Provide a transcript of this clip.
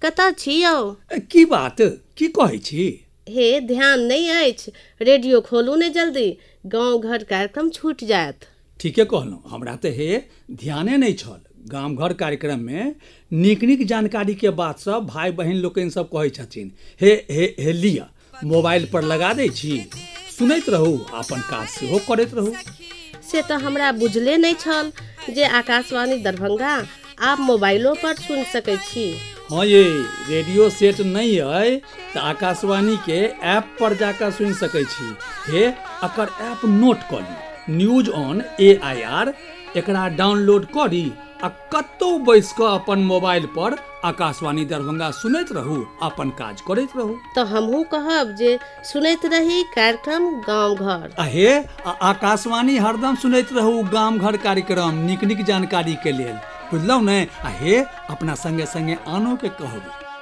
कतऽ छी यौ? की बात की कहै छी? हे ध्यान नहीं अछि, रेडियो खोलू ने जल्दी, गाँव घर कार्यक्रम छूट जायत। ठीके कहलहुँ, हमरा तऽ हे ध्याने नहीं छल। गाम घर कार्यक्रम में नीक नीक जानकारी के बात सब भाई बहन लोकनि सब कहै छथिन। हे लिया मोबाइल पर लगा दै छी, सुनैत रहू, अपन काज सेहो करैत रहू। से तो हमरा बुझले नहीं छल जे आकाशवाणी दरभंगा आप मोबाइलो पर सुन सकै छी। हाँ ये, रेडियो सेट नहीं है तो आकाशवाणी के ऐप पर जाकर सुन सकै छी। हे अकर ऐप नोट कर ली, न्यूज ऑन AIR, एकरा डाउनलोड करी आ कतौ बैस कऽ अपन मोबाइल पर आकाशवाणी दरभंगा सुनैत रहू, अपन काज करैत रहू। तो हमहू कहब जे सुनैत रही कार्यक्रम गाँव घर। हे आकाशवाणी हरदम सुनैत रहू गाम घर कार्यक्रम नीक नीक जानकारी के लेल, बुझलौ ने? हे अपना संगे संगे आनो के कहबू।